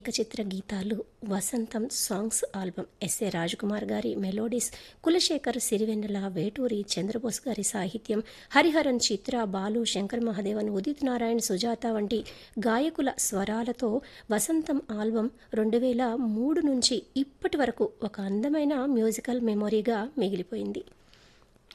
ఏకచిత్ర గీతాలు వసంతం songs album SA Rajkumar గారి మెలోడీస్, కులశేఖర్ సిరివెన్నెల, వేటూరి చంద్రబోస్ గారి సాహిత్యం, హరిహరన్, చిత్ర, బాలు, శంకర్ మహాదేవన్, ఉదిత్ నారాయణ్, సుజాత వంటి గాయకుల స్వరాలతో వసంతం ఆల్బమ్ 2003 నుంచి ఇప్పటి వరకు ఒక అందమైన మ్యూజికల్ మెమొరీగా మిగిలిపోయింది.